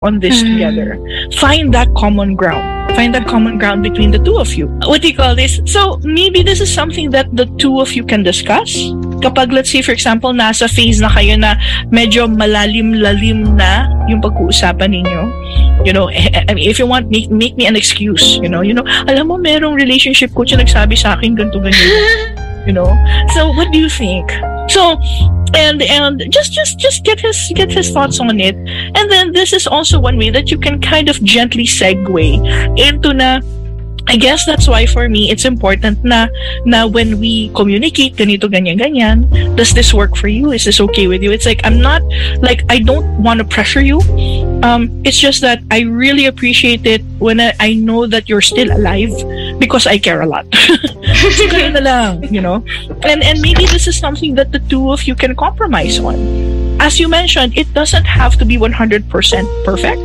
on this together. Find that common ground. Find that common ground between the two of you. What do you call this? So maybe this is something that the two of you can discuss. Kapag, let's say, for example, nasa phase na kayo na medyo malalim-lalim na yung pag-uusapan ninyo. You know, I mean, if you want, make me an excuse. You know, alam mo, merong relationship coach na nagsabi sa akin ganito, ganyan. You know, so what do you think? So, and just get his thoughts on it, and then this is also one way that you can kind of gently segue into na. I guess that's why for me it's important na when we communicate ganito ganyan, does this work for you? Is this okay with you? It's like, I'm not like, I don't want to pressure you. It's just that I really appreciate it when I know that you're still alive because I care a lot. So ganun na lang, you know. And maybe this is something that the two of you can compromise on. As you mentioned, it doesn't have to be 100% perfect.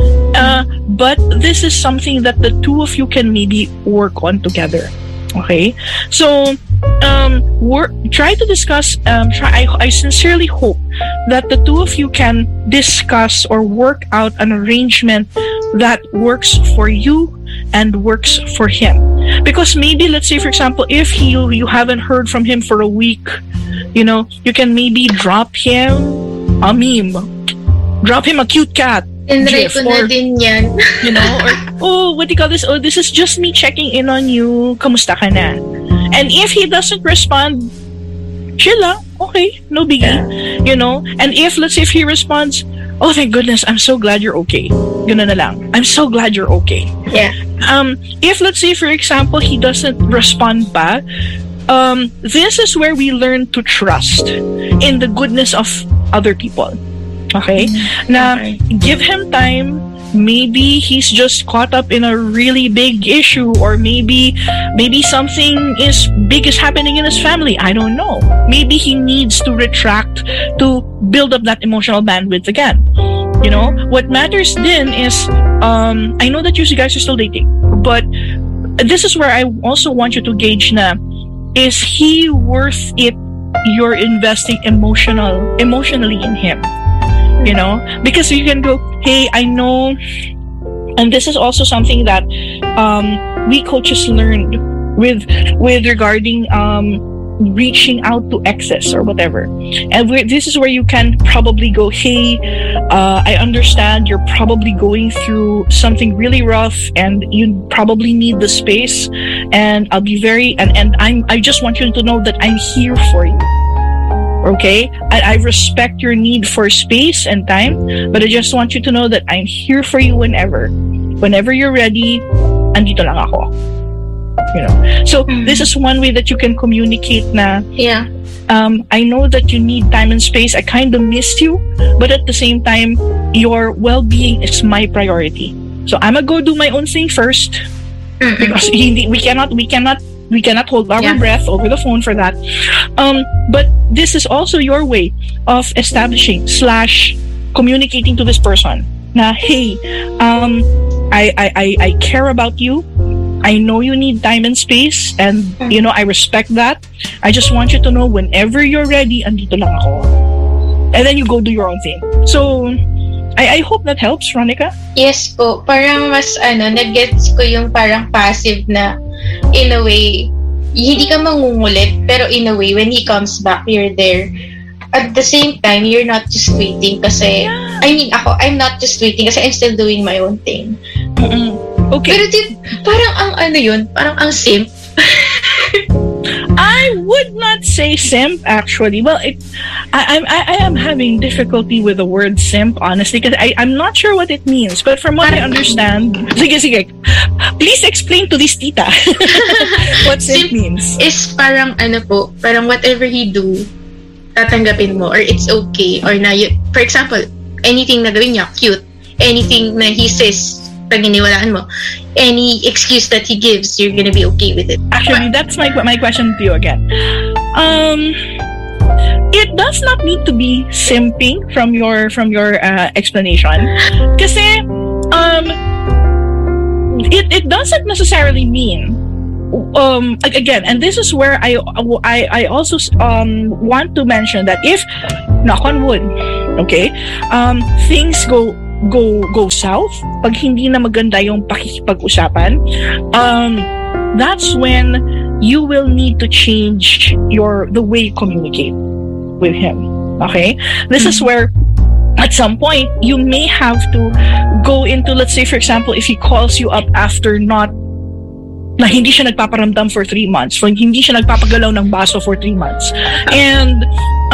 But this is something that the two of you can maybe work on together. Okay? So, try to discuss, I sincerely hope that the two of you can discuss or work out an arrangement that works for you and works for him. Because maybe, let's say, for example, if you haven't heard from him for a week, you know, you can maybe drop him a meme. Drop him a cute cat. Tinry ko na din yan. You know, or, oh, what do you call this? Oh, this is just me checking in on you. Kamusta ka na? And if he doesn't respond, chill lang. Okay, no biggie. Yeah. You know? And if, let's say, if he responds, oh, thank goodness, I'm so glad you're okay. Ganun na lang. I'm so glad you're okay. Yeah. If, let's say, for example, he doesn't respond back, this is where we learn to trust in the goodness of other people. Okay? Now, give him time. Maybe he's just caught up in a really big issue, or maybe something big is happening in his family. I don't know. Maybe he needs to retract to build up that emotional bandwidth again. You know, what matters then is, I know that you guys are still dating, but this is where I also want you to gauge na, is he worth it? You're investing emotionally in him. You know, because you can go, hey, I know, and this is also something that we coaches learned with regarding reaching out to exes or whatever, and this is where you can probably go, hey, I understand you're probably going through something really rough, and you probably need the space, and I'll be I just want you to know that I'm here for you. Okay? I respect your need for space and time, but I just want you to know that I'm here for you whenever. Whenever you're ready, andito lang ako. You know? So, this is one way that you can communicate na, yeah. I know that you need time and space. I kind of missed you, but at the same time, your well-being is my priority. So, I'm gonna go do my own thing first. Because we cannot hold our breath over the phone for that. But this is also your way of establishing / communicating to this person na, hey, I care about you. I know you need time and space, and you know, I respect that. I just want you to know whenever you're ready, andito lang ako. And then you go do your own thing. So I hope that helps, Ronica. Yes po. Parang mas nag-gets ko yung parang passive na, in a way, hindi ka mangungulit, pero in a way, when he comes back, you're there. At the same time, you're not just waiting kasi, I mean, I'm not just waiting kasi I'm still doing my own thing. Okay. Pero parang parang ang simp. I would not say simp, actually. Well, I am having difficulty with the word simp, honestly, because I'm not sure what it means. But from what I understand, sige, please explain to this tita what simp means. Is parang parang whatever he do, tatanggapin mo, or it's okay, or na for example, anything na gawin niya, cute. Anything na he says, paniniwalaan mo, any excuse that he gives, you're gonna be okay with it. Actually, that's my question to you again. It does not need to be simping from your explanation, kasi it doesn't necessarily mean again, and this is where I also want to mention that if, knock on wood, okay, things go go south, pag hindi na maganda yung pakikipag-usapan, that's when you will need to change the way you communicate with him. Okay? This is where at some point you may have to go into, let's say for example, if he calls you up after na hindi siya nagpaparamdam for 3 months, so hindi siya nagpapagalaw ng baso for 3 months, and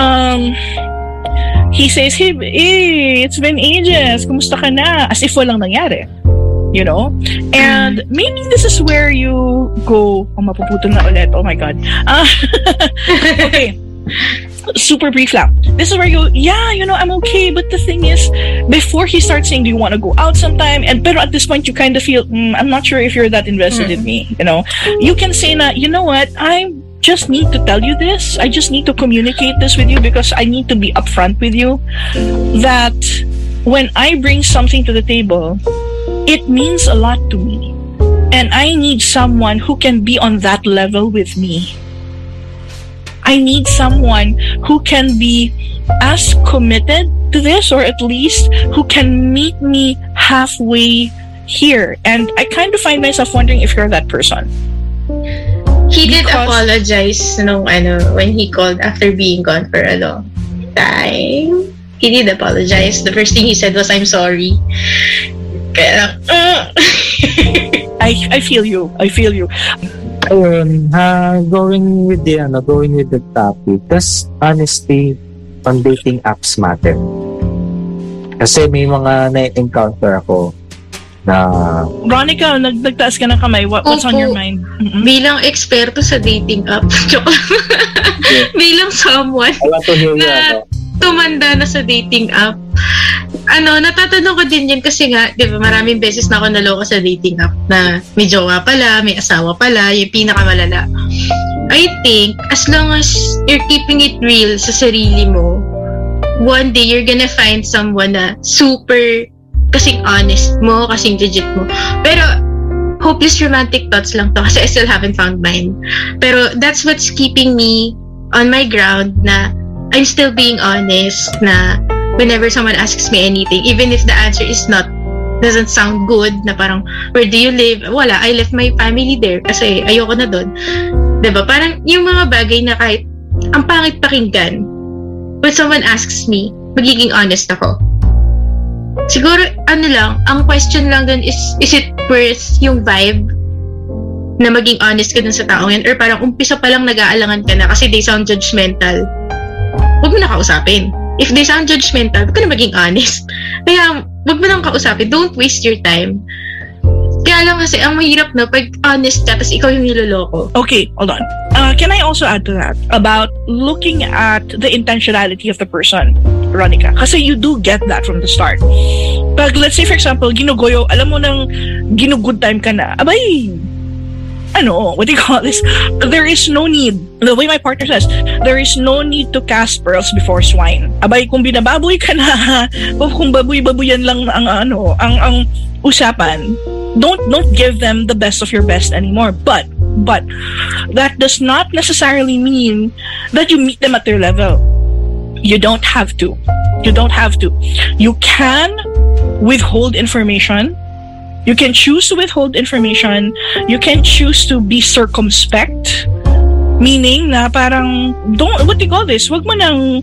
he says, hey, it's been ages, kumusta ka na? As if walang nangyari. You know? And maybe this is where you go, mapuputol na ulit, oh my God. Okay. Super brief lang. This is where you go, yeah, I'm okay, but the thing is, before he starts saying, do you want to go out sometime? Pero at this point, you kind of feel, I'm not sure if you're that invested in me, You can say na, you know what, I just need to tell you this. I just need to communicate this with you because I need to be upfront with you that when I bring something to the table, it means a lot to me. And I need someone who can be on that level with me. I need someone who can be as committed to this, or at least who can meet me halfway here. And I kind of find myself wondering if you're that person. He did apologize when he called after being gone for a long time. He did apologize. The first thing he said was, I'm sorry. Kaya, I feel you. Ayun, going with the topic, does honesty on dating apps matter? Kasi may mga na-encounter ako na... Ronica, nagtaas ka ng kamay. What's on your mind? Mm-hmm. Bilang eksperto sa dating app, bilang someone na tumanda na sa dating app, natatanong ko din yun kasi nga, di ba, maraming beses na ako naloko sa dating app na may jowa pala, may asawa pala, yung pinakamalala. I think, as long as you're keeping it real sa sarili mo, one day you're gonna find someone na super kasing honest mo, kasing legit mo. Pero, hopeless romantic thoughts lang to kasi I still haven't found mine. Pero, that's what's keeping me on my ground na I'm still being honest na whenever someone asks me anything, even if the answer doesn't sound good, na parang, where do you live? Wala, I left my family there kasi ayoko na doon. Diba? Parang yung mga bagay na kahit ang pangit pakinggan, when someone asks me, magiging honest ako. Siguro, ang question lang dun is it worth yung vibe na maging honest ka dun sa taong yan? Or parang umpisa pa lang nag-aalangan ka na kasi they sound judgmental. Huwag mo na kausapin. If they sound judgmental, huwag ka na maging honest. Kaya, huwag mo nang kausapin. Don't waste your time. Kaya lang kasi, ang mahirap na pag honest ka, tapos ikaw yung niloloko. Okay, hold on. Can I also add to that? About looking at the intentionality of the person, Ronica. Kasi you do get that from the start. Pag, let's say, for example, ginugoyo, alam mo nang ginugood time ka na, abay, what do you call this? There is no need. The way my partner says, there is no need to cast pearls before swine. Abay, kung binababoy ka na, kung baboy-baboyan lang ang usapan, don't give them the best of your best anymore. But that does not necessarily mean that you meet them at their level. You don't have to. You can withhold information. You can choose to withhold information. You can choose to be circumspect. Meaning na parang, what do you call this? Wag mo nang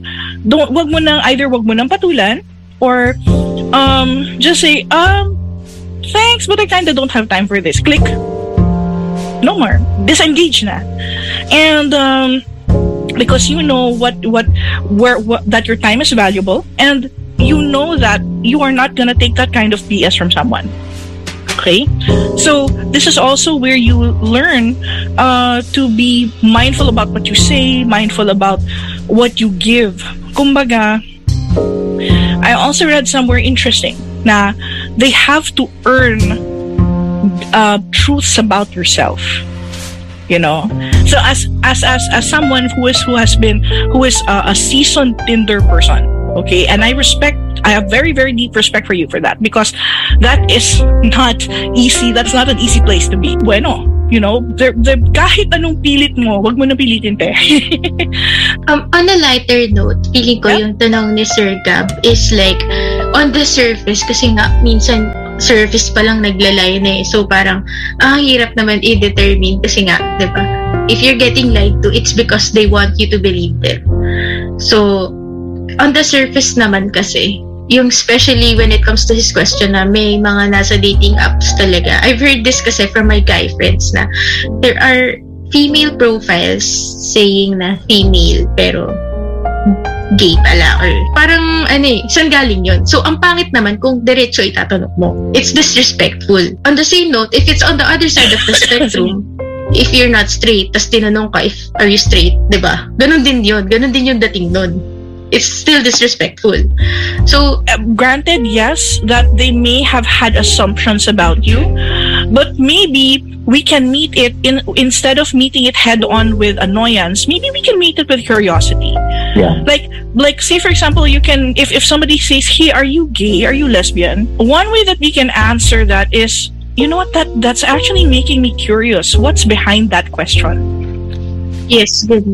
patulan or just say, thanks, but I kinda don't have time for this. Click. No more. Disengage na. And because you know that your time is valuable, and you know that you are not gonna take that kind of BS from someone. Okay? So, this is also where you learn to be mindful about what you say, mindful about what you give. Kumbaga, I also read somewhere interesting na they have to earn truths about yourself. So as someone who is a seasoned Tinder person, okay, and I have very, very deep respect for you for that, because that is not easy. That's not an easy place to be. Bueno, kahit anong pilit mo, wag mo na pilitin, te. On a lighter note, feeling ko yung tanong ni Sir Gab is like, on the surface, kasi nga, minsan, surface pa lang naglalay na eh. So parang, hirap naman i-determine kasi nga, di ba? If you're getting lied to, it's because they want you to believe them. So, on the surface naman kasi, yung especially when it comes to his question na may mga nasa dating apps talaga. I've heard this kasi from my guy friends na there are female profiles saying na female pero gay pala or parang saan galing yun? So, ang pangit naman kung diretso itatanong mo. It's disrespectful. On the same note, if it's on the other side of the spectrum, if you're not straight, tas tinanong ka if are you straight, diba? Ganon din yun. Ganon din yung dating nun. It's still disrespectful. So, granted, yes, that they may have had assumptions about you, but maybe we can meet it instead of meeting it head on with annoyance. Maybe we can meet it with curiosity. Yeah. Like say for example, you can if somebody says, "Hey, are you gay? Are you lesbian?" One way that we can answer that is, you know what, that's actually making me curious. What's behind that question? Yes, good.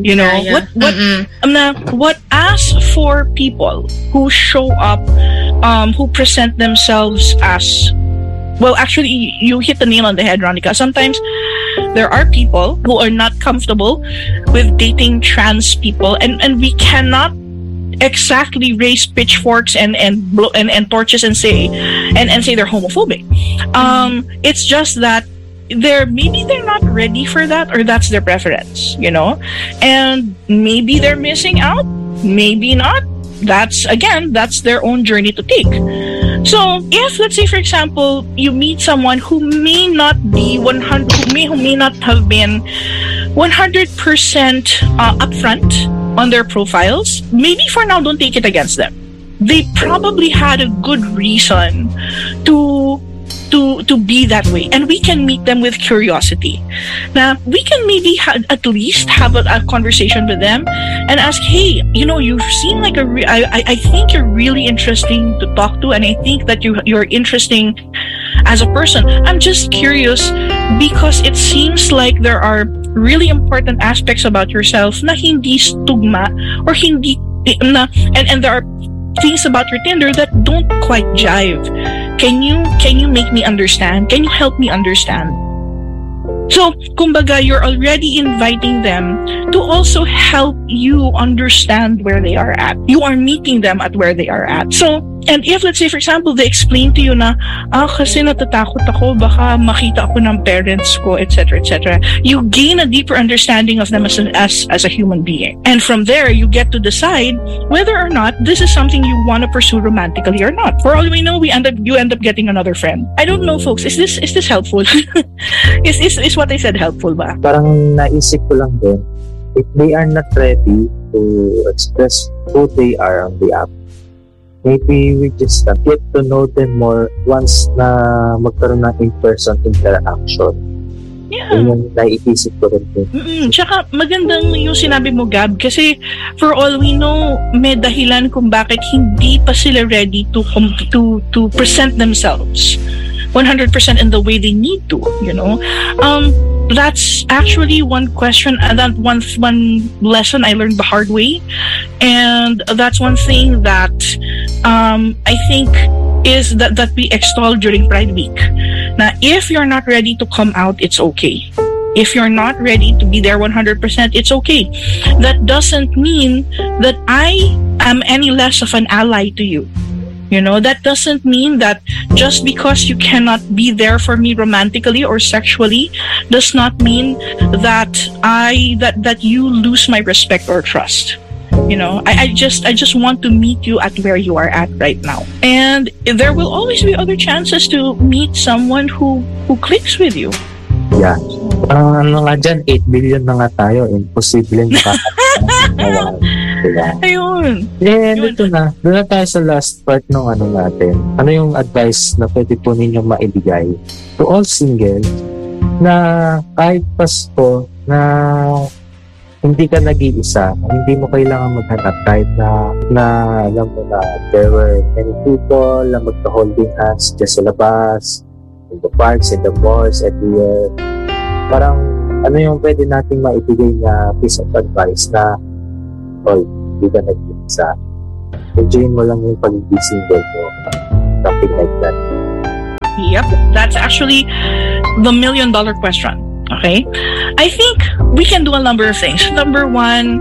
What as for people who show up, who present themselves as, well, actually, you hit the nail on the head, Ronica. Sometimes there are people who are not comfortable with dating trans people, and we cannot exactly raise pitchforks and torches and say they're homophobic. It's just that maybe they're not ready for that, or that's their preference, and maybe they're missing out, maybe not. That's their own journey to take. So if, let's say for example, you meet someone who may not be 100, who may not have been 100% upfront on their profiles, maybe for now don't take it against them. They probably had a good reason to be that way, and we can meet them with curiosity. Now we can maybe at least have a conversation with them and ask, hey, you seem like I think you're really interesting to talk to, and I think that you're interesting as a person. I'm just curious because it seems like there are really important aspects about yourself na hindi tugma or hindi na, and there are things about your Tinder that don't quite jive. Can you make me understand? Can you help me understand? So, kumbaga, you're already inviting them to also help you understand where they are at. You are meeting them at where they are at. So, and if, let's say, for example, they explain to you na, kasi natatakot ako, baka makita ako ng parents ko, etc., etc., you gain a deeper understanding of them as a human being. And from there, you get to decide whether or not this is something you want to pursue romantically or not. For all we know, you end up getting another friend. I don't know, folks. Is this helpful? Is what I said helpful ba? Parang naisip ko lang din, if they are not ready to express who they are on the app, maybe we just get to know them more once na magkaroon ng in-person interaction. Yeah. Yung naiisip ko rin din. Tsaka magandang yung sinabi mo, Gab, kasi for all we know, may dahilan kung bakit hindi pa sila ready to present themselves 100% in the way they need to, that's actually one question, that one lesson I learned the hard way, and that's one thing that I think is that we extol during Pride Week. Now, if you're not ready to come out, it's okay. If you're not ready to be there 100%, it's okay. That doesn't mean that I am any less of an ally to you. That doesn't mean that just because you cannot be there for me romantically or sexually does not mean that that you lose my respect or trust. I just want to meet you at where you are at right now. And there will always be other chances to meet someone who clicks with you. Yeah. Parang nga dyan, 8 billion na nga tayo. Imposible makakatawa. Diba? Ayun. And ito na. Doon na tayo sa last part ng natin. Ano yung advice na pwede po ninyong maibigay to all singles na kahit Pasko na hindi ka nag-iisa, hindi mo kailangan maghanap kahit na alam mo na there were many people na magka-holding hands dyan sa labas, in the parks, in the malls, everywhere. parang ano yung pwede nating maibigay na piece of advice na oy, di ba nag-isa? Enjoyin mo lang yung pagiging single mo. Something like that. Yep, that's actually the $1 million question. Okay, I think we can do a number of things. Number one,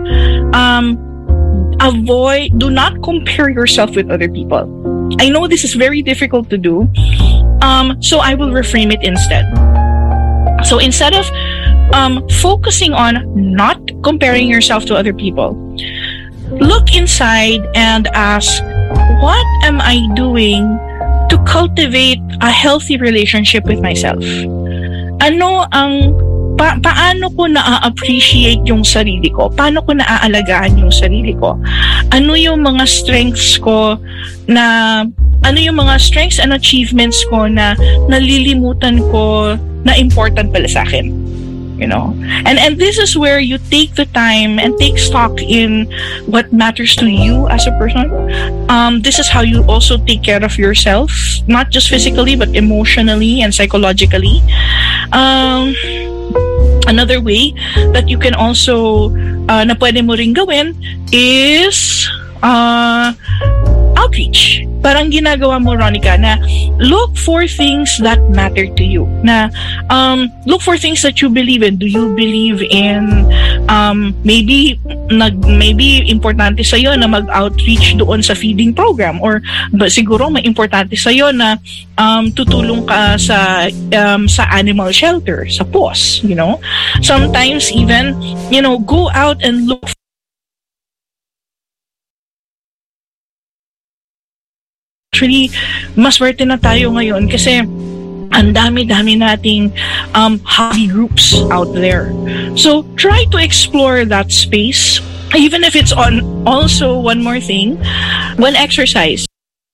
do not compare yourself with other people. I know this is very difficult to do, so I will reframe it instead. So instead of focusing on not comparing yourself to other people, look inside and ask, what am I doing to cultivate a healthy relationship with myself? Ano ang paano ko na-appreciate yung sarili ko? Paano ko naaalagaan yung sarili ko? Ano yung mga strengths ko ano yung mga strengths and achievements ko na nalilimutan ko na important pala sa akin? You know? And this is where you take the time and take stock in what matters to you as a person. This is how you also take care of yourself, not just physically, but emotionally and psychologically. Another way that you can also na pwede mo ring gawin is outreach. Parang ginagawa mo, Ronica, na look for things that matter to you. Na look for things that you believe in. Do you believe in maybe importante sa'yo na mag-outreach doon sa feeding program, or siguro may importante sa'yo na tutulong ka sa animal shelter, sa PAWS, you know. Sometimes even, you know, go out and look. Actually, mas swerte na tayo ngayon kasi ang dami-dami nating hobby groups out there. So, try to explore that space. Even if it's on, also one more thing, one exercise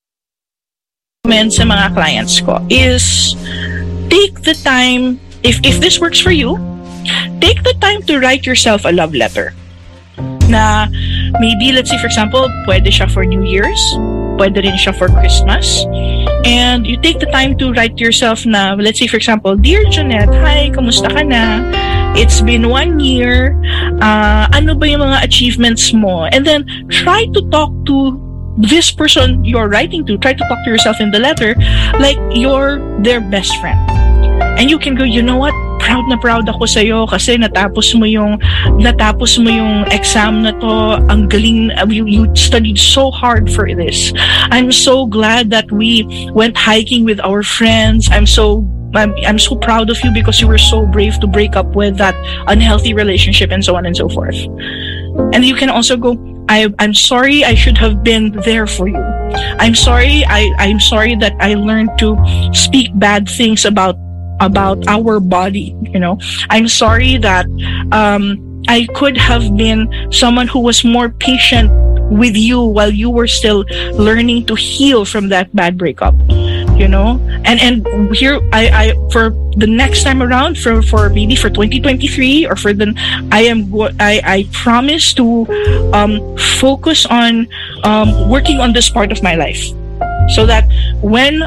sa mga clients ko is take the time, if this works for you, take the time to write yourself a love letter. Na maybe, let's say for example, pwede siya for New Year's, pwede rin siya for Christmas. And you take the time to write to yourself na, let's say for example, Dear Jeanette, hi, kamusta ka na? It's been 1 year. Ano ba yung mga achievements mo? And then try to talk to this person you're writing to. Try to talk to yourself in the letter like you're their best friend. And you can go, you know what? Proud na proud ako sa'yo kasi natapos mo yung exam na to. Ang galing, you studied so hard for this. I'm so glad that we went hiking with our friends. I'm so proud of you because you were so brave to break up with that unhealthy relationship and so on and so forth. And you can also go, I'm sorry, I should have been there for you. I'm sorry that I learned to speak bad things about our body, you know. I'm sorry that I could have been someone who was more patient with you while you were still learning to heal from that bad breakup, you know. And here I for the next time around, for maybe for 2023 or for the I promise to focus on working on this part of my life, so that when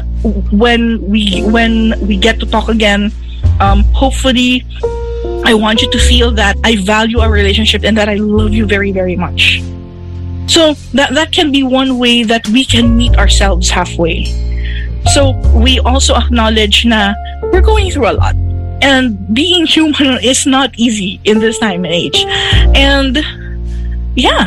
we get to talk again, hopefully I want you to feel that I value our relationship and that I love you very, very much. So that can be one way that we can meet ourselves halfway. So we also acknowledge na we're going through a lot, and being human is not easy in this time and age. And yeah,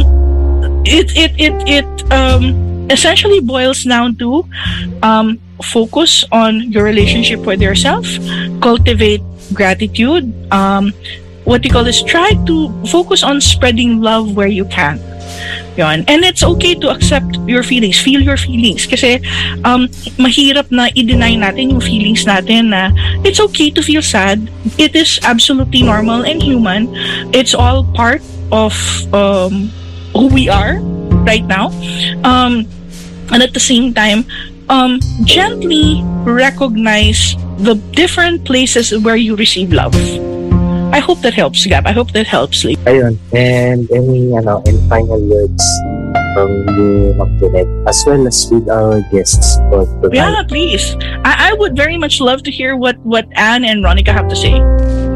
it essentially boils down to focus on your relationship with yourself, cultivate gratitude, try to focus on spreading love where you can. Yun. And it's okay to accept your feelings, feel your feelings, kasi mahirap na i-deny natin yung feelings natin na it's okay to feel sad. It is absolutely normal and human. It's all part of who we are right now. And at the same time, gently recognize the different places where you receive love. I hope that helps, Gab. I hope that helps. Ayun. And any final words from you, Ma'am Jeanette, as well as with our guests for tonight? Yeah, please. I would very much love to hear what Anne and Ronica have to say.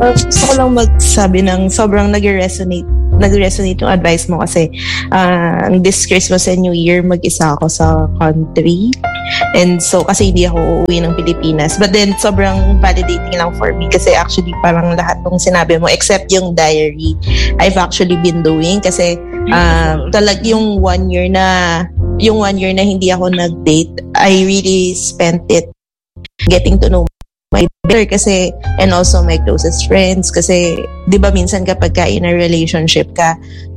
Gusto ko lang magsabi ng sobrang nag-resonate yung advice mo kasi this Christmas and New Year mag-isa ako sa country, and so kasi hindi ako uuwi ng Pilipinas, but then sobrang validating lang for me kasi actually parang lahat ng sinabi mo except yung diary I've actually been doing kasi yung 1 year na hindi ako nag-date, I really spent it getting to know my better kasi, and also my closest friends kasi di ba minsan kapag ka in a relationship ka,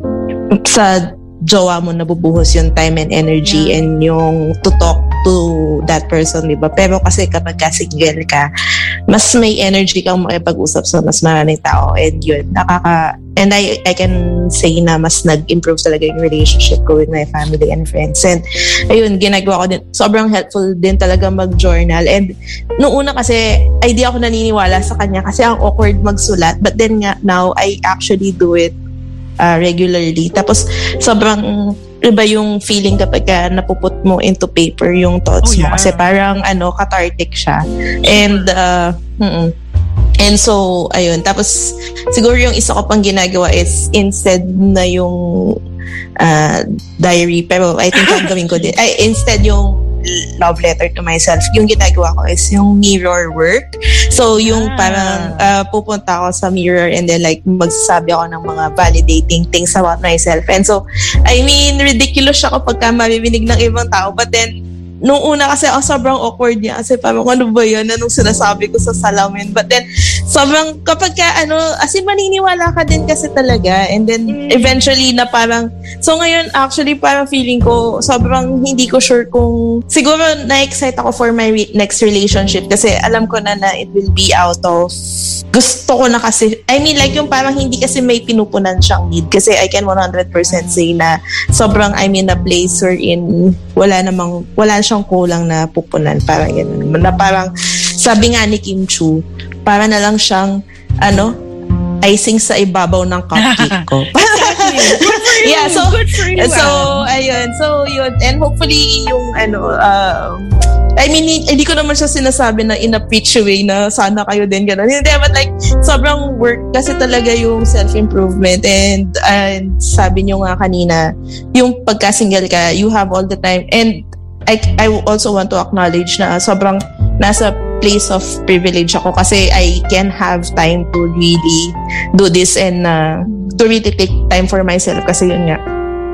sa jowa mo nabubuhos yung time and energy and yung to talk to that person, di ba? Pero kasi kapag ka single ka, mas may energy kang makipag-usap sa mas maraming tao, and yun, and I can say na mas nag-improve talaga yung relationship ko with my family and friends. And ayun, ginagawa ko din, sobrang helpful din talaga mag-journal. And nung una kasi, ay di ako naniniwala sa kanya kasi ang awkward magsulat. But then nga, now, I actually do it regularly. Tapos, sobrang iba yung feeling kapag napuput mo into paper yung thoughts mo. Kasi parang, cathartic siya. And, and so, ayun. Tapos, siguro yung isa ko pang ginagawa is instead na yung diary, pero I think ang gawin ko din, instead yung love letter to myself, yung ginagawa ko is yung mirror work. So, yung parang pupunta ako sa mirror and then like magsasabi ako ng mga validating things about myself. And so, I mean, ridiculous siya kapag marinig ng ibang tao, but then nung una kasi sobrang awkward niya kasi parang ano ba yun, anong sinasabi ko sa salamin, but then sobrang kapag ka as in maniniwala ka din kasi talaga, and then eventually na parang, so ngayon actually parang feeling ko sobrang hindi ko sure kung siguro na-excite ako for my next relationship kasi alam ko na it will be out of gusto ko na kasi, I mean like yung parang hindi kasi may pinupunan siyang need kasi I can 100% say na sobrang I'm in a place wherein wala siyang kulang na pupunan, parang yan na parang sabi nga ni Kim Chu, para na lang siyang icing sa ibabaw ng cupcake ko. Yeah, so good for you. So ayun, so yun, and hopefully yung I mean, hindi ko naman siya sinasabi na in a preachy way na sana kayo din gano'n. Hindi, but like, sobrang work kasi talaga yung self-improvement, and sabi nyo nga kanina, yung pagka-single ka, you have all the time, and I also want to acknowledge na sobrang nasa place of privilege ako kasi I can have time to really do this and to really take time for myself kasi yun nga.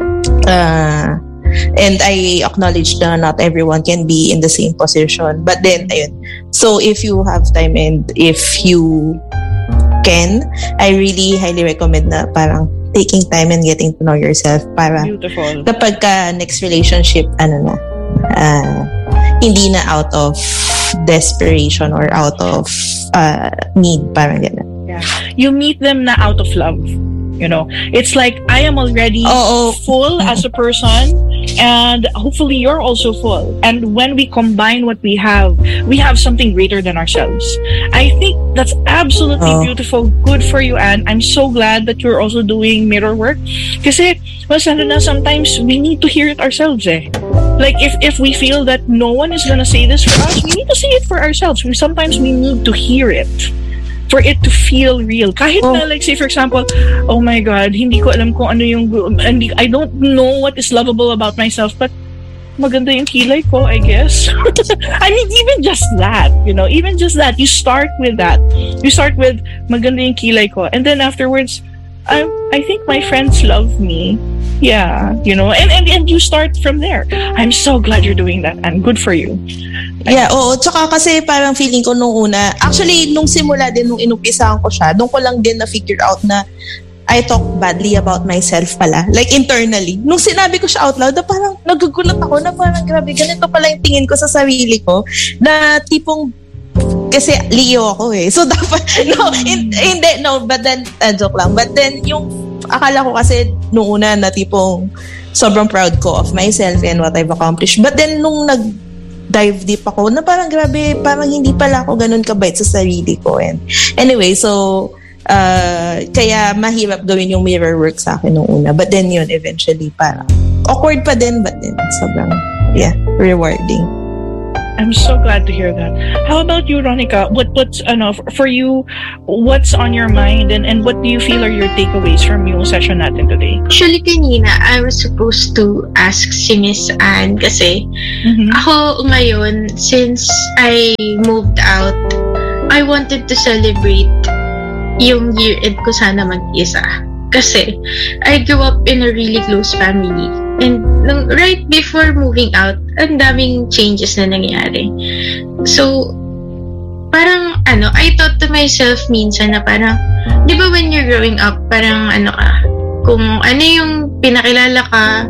And I acknowledge na not everyone can be in the same position. But then, ayun. So, if you have time and if you can, I really highly recommend na parang taking time and getting to know yourself para beautiful. Kapag next relationship, hindi na out of desperation or out of need, parang gano'n. Yeah. You meet them na out of love. You know, it's like I am already full as a person, and hopefully you're also full. And when we combine what we have something greater than ourselves. I think that's absolutely beautiful. Good for you, Anne. I'm so glad that you're also doing mirror work. Kasi, sometimes we need to hear it ourselves. Like if we feel that no one is gonna say this for us, we need to say it for ourselves. Sometimes we need to hear it for it to feel real. Kahit na, like, say, for example, oh my God, hindi ko alam kung ano yung, I don't know what is lovable about myself, but maganda yung kilay ko, I guess. I mean, even just that, you start with that. You start with, maganda yung kilay ko. And then afterwards, I think my friends love me. Yeah, and you start from there. I'm so glad you're doing that, and good for you. Yeah, oo. Tsaka kasi parang feeling ko nung una, actually, nung simula din, nung inumpisahan ko siya, doon ko lang din na-figure out na I talk badly about myself pala. Like, internally. Nung sinabi ko siya out loud, parang nagugulat ako na parang grabe, ganito pala yung tingin ko sa sarili ko, na tipong, kasi Leo ako So, dapat, but then, joke lang. But then, yung akala ko kasi nung una na tipong sobrang proud ko of myself and what I've accomplished. But then, nung dive deep ako, na parang grabe, parang hindi pala ako ganun kabait sa sarili ko. And anyway, so, kaya mahirap gawin yung mirror work sa akin nung una. But then yun, eventually, parang awkward pa din, but then sobrang, rewarding. I'm so glad to hear that. How about you, Ronica? What's for you? What's on your mind, and what do you feel are your takeaways from yung session natin today? Actually, kanina, I was supposed to ask si Miss Anne kasi ako ngayon, since I moved out, I wanted to celebrate yung year-end ko sana mag-isa. Kasi I grew up in a really close family. And right before moving out, ang daming changes na nangyari. So, parang I thought to myself minsan na parang, di ba when you're growing up, parang kung ano yung pinakilala ka,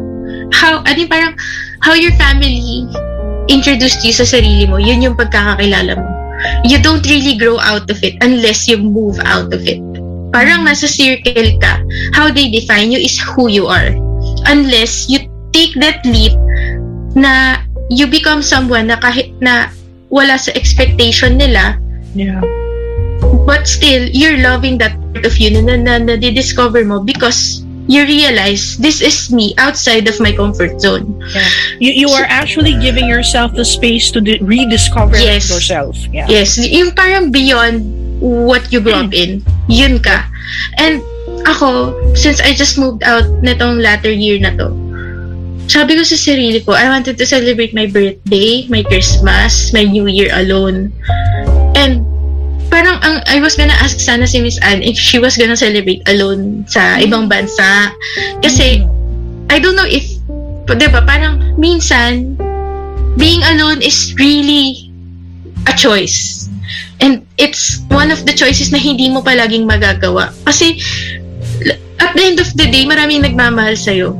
how your family introduced you sa sarili mo, yun yung pagkakakilala mo. You don't really grow out of it unless you move out of it. Parang nasa circle ka. How they define you is who you are. Unless you take that leap na you become someone na kahit na wala sa expectation nila, but still, you're loving that part of you na discover mo because you realize this is me outside of my comfort zone. You are actually giving yourself the space to rediscover yourself. Yes, yung parang beyond what you grew up in, yun ka. And ako, since I just moved out netong latter year na to, sabi ko sa sarili ko, I wanted to celebrate my birthday, my Christmas, my New Year alone. And parang I was gonna ask sana si Miss Anne if she was gonna celebrate alone sa ibang bansa. Kasi, I don't know if, diba, parang minsan, being alone is really a choice. And it's one of the choices na hindi mo palaging magagawa. Kasi, at the end of the day, maraming nagmamahal sa'yo.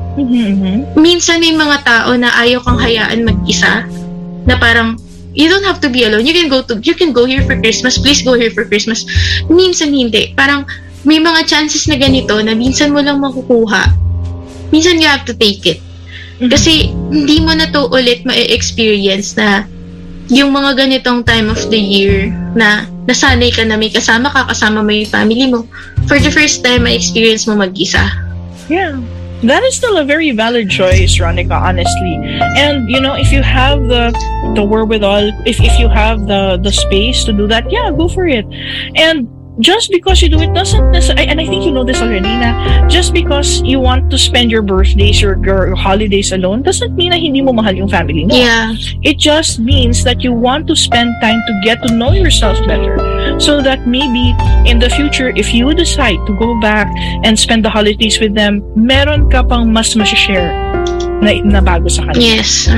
Minsan may mga tao na ayaw kang hayaan mag-isa, na parang, you don't have to be alone. You can go here for Christmas. Please go here for Christmas. Minsan hindi. Parang, may mga chances na ganito na minsan mo lang makukuha. Minsan you have to take it. Kasi, hindi mo na to ulit ma-experience na yung mga ganitong time of the year na nasanay ka na may kasama mo yung family mo. For the first time, ma-experience mo mag-isa. Yeah. That is still a very valid choice, Ronica, honestly. And, if you have the wherewithal, if you have the space to do that, go for it. And just because you do it doesn't necessarily, and I think you know this already, na just because you want to spend your birthdays or your holidays alone doesn't mean na hindi mo mahal yung family mo. Yeah. It just means that you want to spend time to get to know yourself better, so that maybe in the future, if you decide to go back and spend the holidays with them, meron ka pang mas share na bago sa kanila. Yes.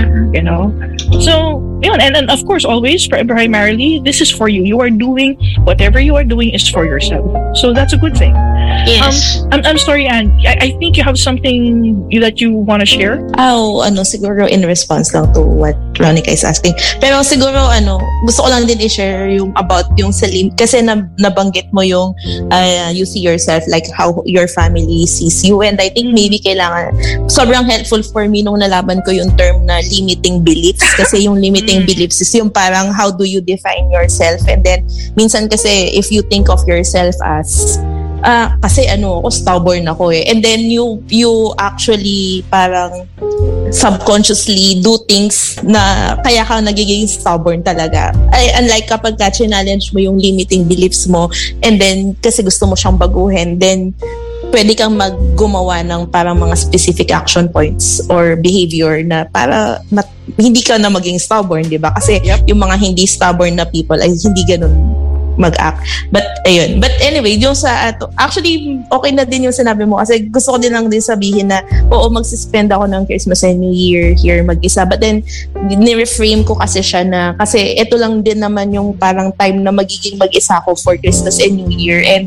So, and of course, always, primarily, this is for you. You are doing, whatever you are doing is for yourself. So that's a good thing. Yes. I'm sorry, Anne. I think you have something that you want to share? Siguro in response lang to what Ronica is asking. Pero siguro, gusto ko lang din i-share yung about yung Salim. Kasi nabanggit mo yung you see yourself, like how your family sees you. And I think maybe kailangan, sobrang helpful for me nung nalaman ko yung term na limiting beliefs. Kasi yung limiting beliefs is yung parang how do you define yourself. And then, minsan kasi if you think of yourself as kasi ako stubborn ako eh. And then you actually parang subconsciously do things na kaya ka nagiging stubborn talaga. Unlike kapag ka-challenge mo yung limiting beliefs mo and then kasi gusto mo siyang baguhin, then pwede kang maggumawa ng parang mga specific action points or behavior na para hindi ka na maging stubborn, di ba? Kasi yung mga hindi stubborn na people ay hindi ganun mag-act. But anyway, yung actually, okay na din yung sinabi mo kasi gusto ko din lang din sabihin na oo, magsispend ako ng Christmas and New Year here mag-isa. But then, ni-reframe ko kasi siya na kasi ito lang din naman yung parang time na magiging mag-isa ako for Christmas and New Year. And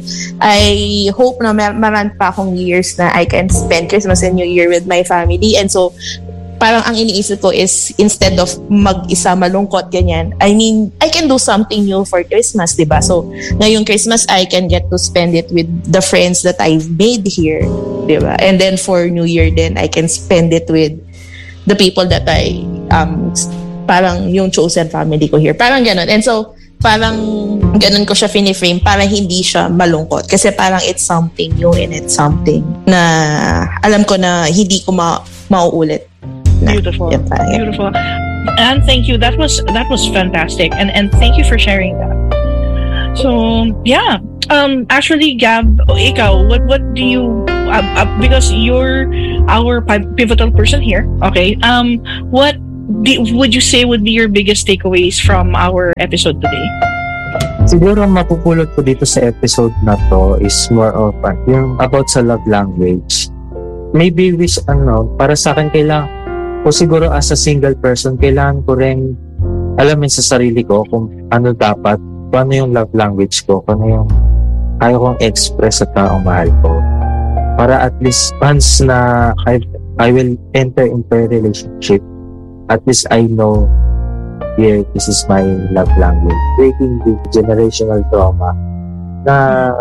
I hope na maran pa akong years na I can spend Christmas and New Year with my family. And so, parang ang iniisip ko is instead of mag-isa malungkot ganyan, I mean, I can do something new for Christmas, diba? So, ngayong Christmas, I can get to spend it with the friends that I've made here, diba? And then for New Year then, I can spend it with the people that I, parang yung chosen family ko here. Parang ganun. And so, parang ganun ko siya finiframe para hindi siya malungkot. Kasi parang it's something new and it's something na alam ko na hindi ko mauulit. Beautiful. Beautiful. And thank you. That was fantastic. And thank you for sharing that. So, yeah. Actually, Gab, ikaw, what do you because you're our pivotal person here, okay? What would you say would be your biggest takeaways from our episode today? Siguro mapupulot ko dito sa episode na to is more of yung about sa love language. Maybe para sa akin kailangan o siguro as a single person, kailangan ko rin alamin sa sarili ko kung ano dapat, kung ano yung love language ko, kung ano yung kaya kong express sa taong mahal ko. Para at least once na I will enter into a relationship, at least I know here, this is my love language. Breaking the generational trauma na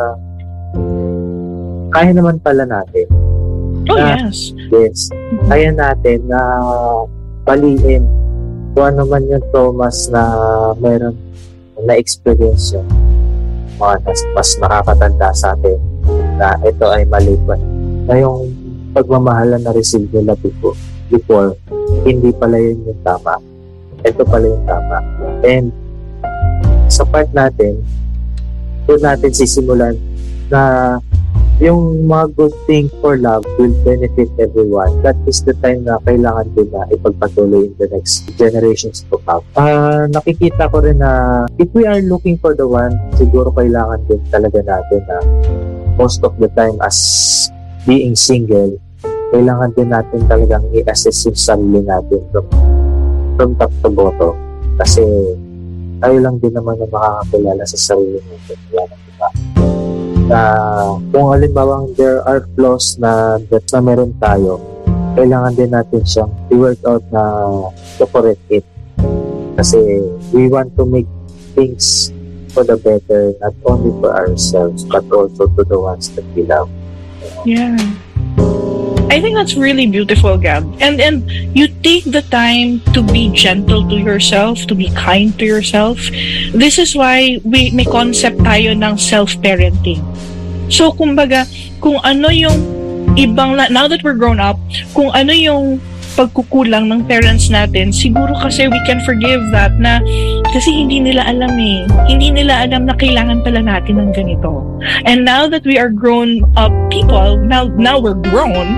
kaya naman pala natin. Oh, yes. Yes. Kaya natin na paliin kung ano man yung traumas na meron na experience yung mga mas nakakatanda sa atin na ito ay mali pa. Na yung pagmamahalan na receive nila before, hindi pala yun yung tama. Ito pala yung tama. And sa part natin, doon natin sisimulan na yung mga good thing for love will benefit everyone. That is the time na kailangan din na ipagpatuloy in the next generations to come. Nakikita ko rin na if we are looking for the one, siguro kailangan din talaga natin na most of the time as being single, kailangan din natin talagang i-assess yung sarili natin from top to bottom. Kasi tayo lang din naman na makakakilala sa sarili natin. Wala na diba? Kung halimbawa there are flaws na meron tayo, kailangan din natin siyang i-work out na to correct it. Kasi we want to make things for the better, not only for ourselves, but also to the ones that we love. Yeah. I think that's really beautiful, Gab. And you take the time to be gentle to yourself, to be kind to yourself. This is why may concept tayo ng self-parenting. So, kumbaga, kung ano yung ibang, now that we're grown up, kung ano yung pagkukulang ng parents natin, siguro kasi we can forgive that na kasi hindi nila alam eh. Hindi nila alam na kailangan pala natin ng ganito. And now that we are grown up people, now we're grown,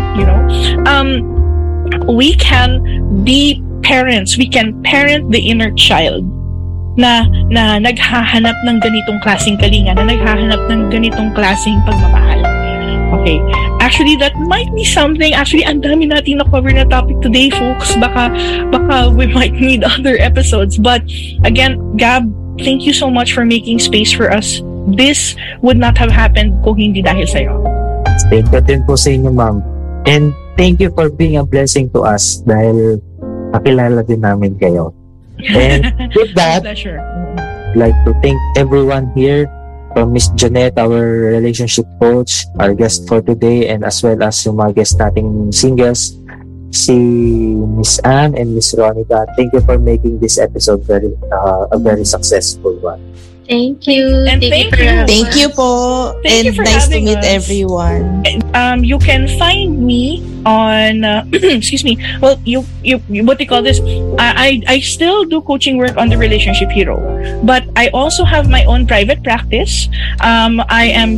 we can be parents. We can parent the inner child na naghahanap ng ganitong klaseng kalinga, na naghahanap ng ganitong klaseng pagmamahal. Okay. Actually, that might be something. Actually, ang dami natin na-cover na topic today, folks. Baka we might need other episodes. But again, Gab, thank you so much for making space for us. This would not have happened kung hindi dahil sa'yo. Thank you din po sa inyo, ma'am. And thank you for being a blessing to us dahil nakilala din namin kayo. And with that, pleasure. I'd like to thank everyone here, from Miss Jeanette, our relationship coach, our guest for today, and as well as yung mga guest nating singles, si Miss Anne and Miss Ronica. Thank you for making this episode a very successful one. Thank you. And thank you po. Thank you and for nice to having meet us. everyone. You can find me on excuse me. Well, you what do you call this? I still do coaching work on the Relationship Hero, but I also have my own private practice. I am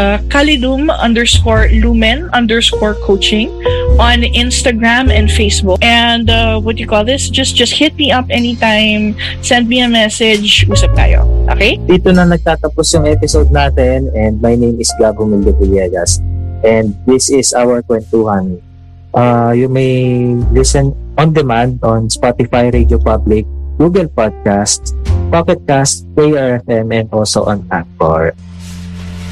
Kalidum_Lumen_coaching on Instagram and Facebook. And what do you call this? Just hit me up anytime. Send me a message. Usap tayo. Okay? Dito na nagtatapos yung episode natin, and my name is Gabo Milde Villegas, and this is our Kwentuhan. You may listen on demand on Spotify, Radio Public, Google Podcasts, Pocket Cast, Player FM, and also on Anchor.